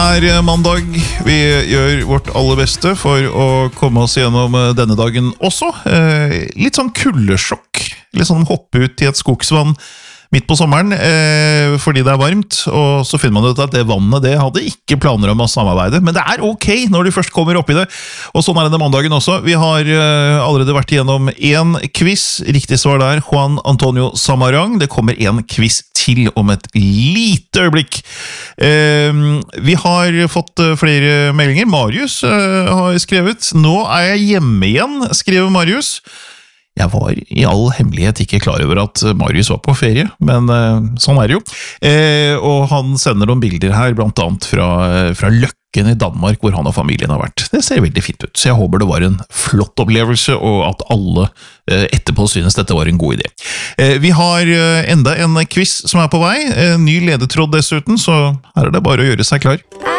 Mandag. Vi gjør vårt aller beste for å komme oss gjennom denne dagen også. Litt sånn kuldesjokk. Litt sånn hoppe ut i et skogsvann midt på sommeren, fordi det varmt, og så finner man ut at det vannet det hadde ikke planer om å samarbeide, men det ok når du først kommer opp i det, og sånn det mandagen også. Vi har allerede vært igjennom en quiz, riktig svar der, Juan Antonio Samarang. Det kommer en quiz til om et lite øyeblikk. Vi har fått flere meldinger. Marius har skrevet, nå jeg hjemme igjen, skriver Marius. Jeg var i all hemmelighet ikke klar over at Marius var på ferie, men sånn det jo. Og han sender noen bilder her, blant annet fra Løkken i Danmark, hvor han og familien har vært. Det ser veldig fint ut, så jeg håper det var en flott opplevelse, og at alle etterpå synes dette var en god idé. Vi har enda en quiz som på vei, ny ledetråd dessuten, så her det bare å gjøre seg klar.